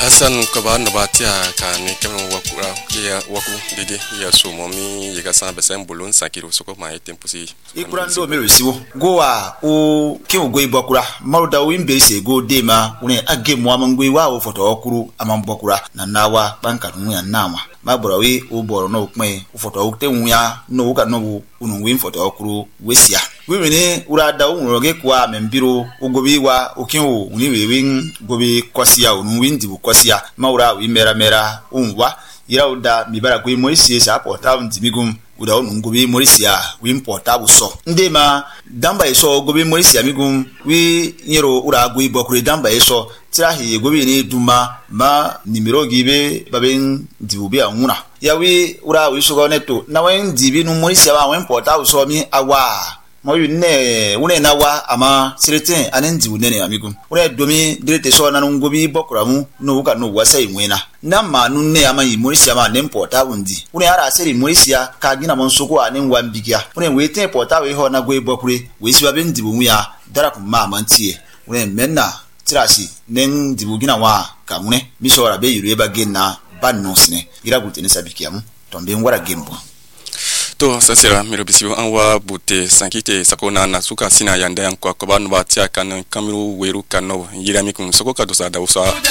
Hassan Kaban Batia kan kama wakura ya waku dede ya sumomi yega sana besen bulun sakiro soko ma tempusi ikurando merisiwo goa o kiwo ibokura maruda wimbe se go dema une age mo amangwe wa o foto okuru amambokura na nawa banka nuya nama mabrawi o boro no pin o foto okte nuya no ka no unu win foto okuru wesia wimene urada unroge kwa membiro ogobi wa okinwo uni wewin gobi kosia unu windi bu kosia maura wi mera unwa yirauda mibara kwe moisi sa porta ntimigum uda onu gobi morisia wi porta buso ndema damba eso gobi morisia migum wi nyero ura go ibokure damba eso tirahi gobi ni duma ma nimero gibe baben dibubi anwuna yawi ura wi sogo neto na wen dibi nu morisia wa wen porta buso mi awa moyu ne une nawa ama sirete anendi unene amigu une domi direte so na ngobi bokuramu no ka no wasa imwena na ma nunne ama imorisia ma nempota undi une ara seri morisia ka gina monsoko anen wambigia une wete porta we ho na go ibokure we siba bendi bu ya daraku ma mantie une menna tirasi nen dibu gina wa ka une misora be yuru eba gena banno sine ira gutene sabikiamu tombe ngwara gembo to sasera mirobisiwo anwa bute sankite sakona na suka sina yanda yankwa Kaban Batia kan kamiru weru kano yirami kun soko kadosa da usa